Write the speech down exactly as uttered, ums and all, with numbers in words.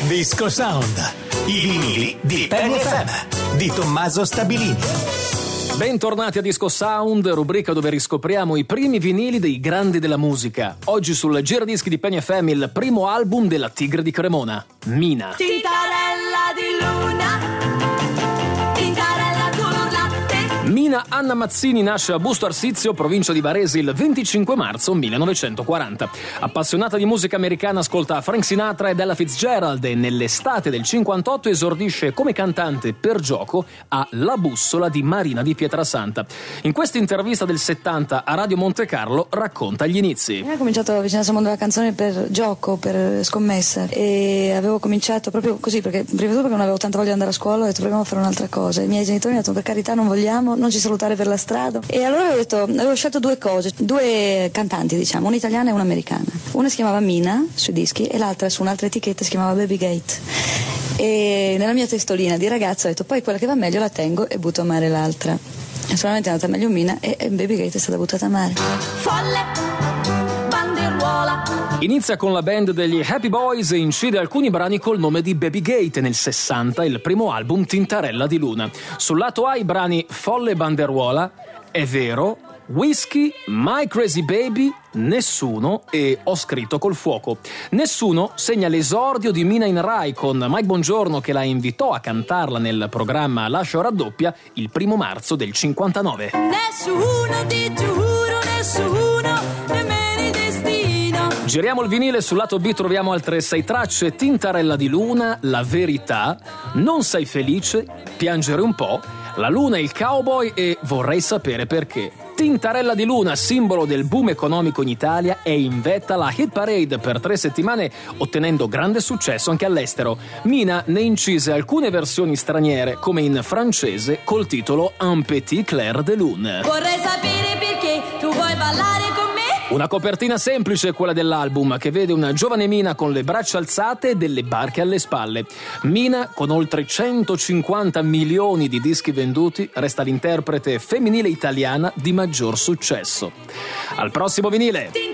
Disco Sound, i vinili di Penny F M di Tommaso Stabilini. Bentornati a Disco Sound, rubrica dove riscopriamo i primi vinili dei grandi della musica. Oggi sul giradischi di Penny F M il primo album della Tigre di Cremona, Mina. Tintarella di luna, tintarella color latte. Mina Anna Mazzini nasce a Busto Arsizio, provincia di Varese, il venticinque marzo millenovecentoquaranta. Appassionata di musica americana, ascolta Frank Sinatra ed Ella Fitzgerald e nell'estate del cinquantotto esordisce come cantante per gioco a La Bussola di Marina di Pietrasanta. In questa intervista del settanta a Radio Monte Carlo racconta gli inizi. Io ho cominciato a avvicinarsi al mondo della canzone per gioco, per scommessa, e avevo cominciato proprio così, perché prima di tutto perché non avevo tanta voglia di andare a scuola, ho detto proviamo a fare un'altra cosa. I miei genitori mi hanno detto per carità non vogliamo, non ci salutare per la strada, e allora avevo detto, avevo scelto due cose, due cantanti diciamo, un'italiana e un'americana. Una si chiamava Mina sui dischi e l'altra su un'altra etichetta si chiamava Baby Gate, e nella mia testolina di ragazza ho detto poi quella che va meglio la tengo e butto a mare l'altra. E solamente è andata meglio Mina e Baby Gate è stata buttata a mare. Folle, banderuola. Inizia con la band degli Happy Boys e incide alcuni brani col nome di Baby Gate nel sessanta, il primo album Tintarella di Luna. Sul lato A i brani Folle Banderuola, È vero, Whisky, My Crazy Baby, Nessuno e Ho scritto col fuoco. Nessuno segna l'esordio di Mina in Rai con Mike Bongiorno che la invitò a cantarla nel programma Lascio raddoppia il primo marzo del cinquantanove. Nessuno, ti giuro, nessuno, nemmeno il destino. Giriamo il vinile, sul lato B troviamo altre sei tracce: Tintarella di Luna, La Verità, Non sei felice, Piangere un po', La Luna e il Cowboy e Vorrei sapere perché. Tintarella di Luna, simbolo del boom economico in Italia, è in vetta alla hit parade per tre settimane, ottenendo grande successo anche all'estero. Mina ne incise alcune versioni straniere, come in francese, col titolo Un petit clair de lune. Vorrei sapere perché tu vuoi ballare con me. Una copertina semplice, quella dell'album, che vede una giovane Mina con le braccia alzate e delle barche alle spalle. Mina, con oltre centocinquanta milioni di dischi venduti, resta l'interprete femminile italiana di maggior successo. Al prossimo vinile!